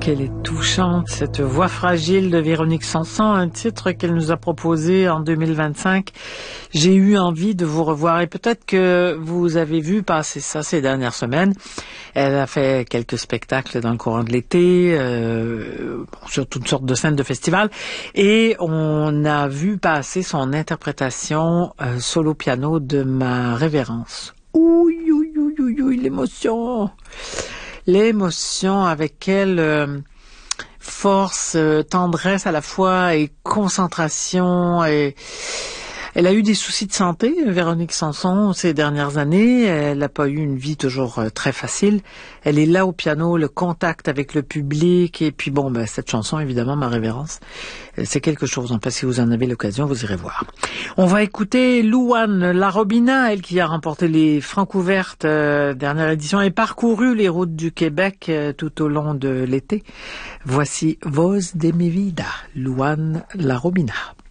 qu'elle est touchante, cette voix fragile de Véronique Sanson, un titre qu'elle nous a proposé en 2025. J'ai eu envie de vous revoir et peut-être que vous avez vu passer ça ces dernières semaines. Elle a fait quelques spectacles dans le courant de l'été, sur toutes sortes de scènes de festivals, et on a vu passer son interprétation solo piano de Ma Révérence. Ouï, ouï, ouï, ouï, ouï, l'émotion! L'émotion avec quelle force, tendresse à la fois et concentration. Et elle a eu des soucis de santé, Véronique Sanson, ces dernières années. Elle n'a pas eu une vie toujours très facile. Elle est là au piano, le contact avec le public. Et puis bon, cette chanson, évidemment, Ma Révérence, c'est quelque chose. Enfin, si vous en avez l'occasion, vous irez voir. On va écouter Louane Larobina, elle qui a remporté les Francouvertes dernière édition et parcouru les routes du Québec tout au long de l'été. Voici Voz de mi vida, Louane Larobina.